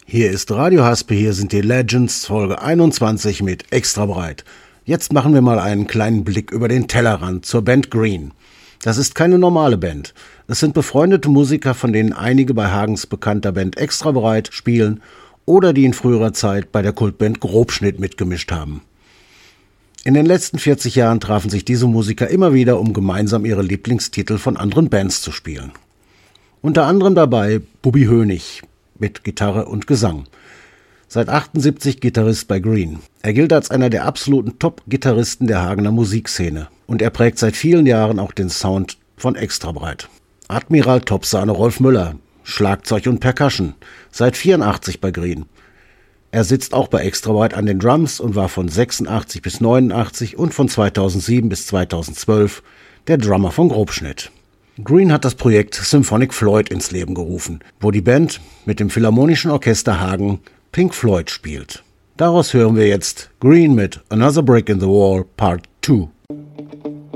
Hier ist Radio Haspe, hier sind die Legends, Folge 21 mit Extra breit. Jetzt machen wir mal einen kleinen Blick über den Tellerrand zur Band Green. Das ist keine normale Band. Es sind befreundete Musiker, von denen einige bei Hagens bekannter Band Extra breit spielen oder die in früherer Zeit bei der Kultband Grobschnitt mitgemischt haben. In den letzten 40 Jahren trafen sich diese Musiker immer wieder, um gemeinsam ihre Lieblingstitel von anderen Bands zu spielen. Unter anderem dabei Bubbi Hönig mit Gitarre und Gesang. Seit 78 Gitarrist bei Green. Er gilt als einer der absoluten Top-Gitarristen der Hagener Musikszene. Und er prägt seit vielen Jahren auch den Sound von Extra breit. Admiral Topsahne Rolf Müller, Schlagzeug und Percussion, seit 84 bei Green. Er sitzt auch bei Extra breit an den Drums und war von 86 bis 89 und von 2007 bis 2012 der Drummer von Grobschnitt. Green hat das Projekt Symphonic Floyd ins Leben gerufen, wo die Band mit dem Philharmonischen Orchester Hagen Pink Floyd spielt. Daraus hören wir jetzt Green mit Another Brick in the Wall Part 2.